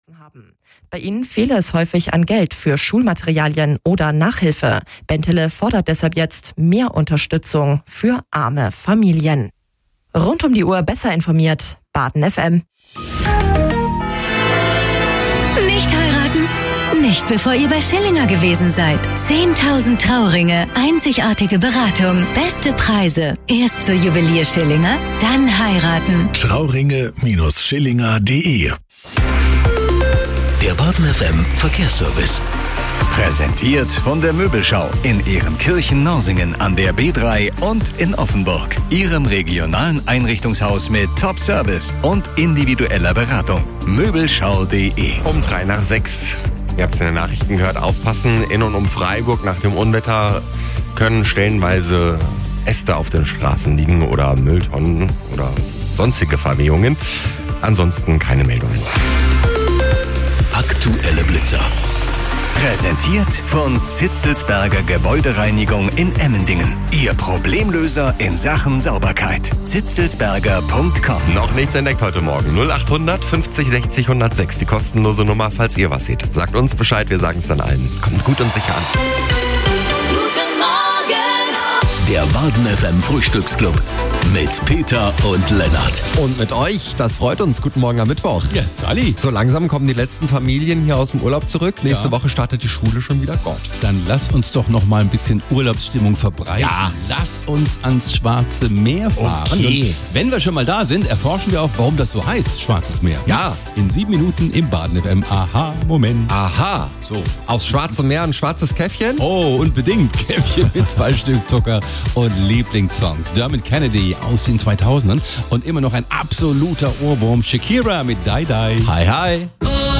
haben. Bei ihnen fehle es häufig an Geld für Schulmaterialien oder Nachhilfe. Bentele fordert deshalb jetzt mehr Unterstützung für arme Familien. Rund um die Uhr besser informiert, Baden FM. Nicht heiraten? Nicht bevor ihr bei Schillinger gewesen seid. 10.000 Trauringe, einzigartige Beratung, beste Preise. Erst zur Juwelier Schillinger, dann heiraten. Trauringe-Schillinger.de. Der Baden FM Verkehrsservice. Präsentiert von der Möbelschau in Ehrenkirchen-Norsingen an der B3 und in Offenburg. Ihrem regionalen Einrichtungshaus mit Top-Service und individueller Beratung. Möbelschau.de. Um 5:03. Ihr habt es in den Nachrichten gehört, aufpassen. In und um Freiburg nach dem Unwetter können stellenweise Äste auf den Straßen liegen oder Mülltonnen oder sonstige Verwehungen. Ansonsten keine Meldungen. Aktuelle Blitzer. Präsentiert von Zitzelsberger Gebäudereinigung in Emmendingen. Ihr Problemlöser in Sachen Sauberkeit. zitzelsberger.com. Noch nichts entdeckt heute Morgen. 0800 50 60 106. Die kostenlose Nummer, falls ihr was seht. Sagt uns Bescheid, wir sagen es dann allen. Kommt gut und sicher an. Guten Morgen! Der Baden FM Frühstücksclub mit Peter und Lennart. Und mit euch, das freut uns. Guten Morgen am Mittwoch. Ja, Sally. So langsam kommen die letzten Familien hier aus dem Urlaub zurück. Nächste Woche startet die Schule schon wieder. Gott. Dann lass uns doch noch mal ein bisschen Urlaubsstimmung verbreiten. Ja. Lass uns ans Schwarze Meer fahren. Okay. Und wenn wir schon mal da sind, erforschen wir auch, warum das so heißt, Schwarzes Meer. Ja. In 7 Minuten im Baden FM. Aha, Moment. Aha. So. Aufs Schwarze Meer ein schwarzes Käffchen? Oh, unbedingt. Käffchen mit 2 Stück Zucker und Lieblingssongs. Dermot Kennedy aus den 2000ern und immer noch ein absoluter Ohrwurm. Shakira mit Die Die. Hi, hi.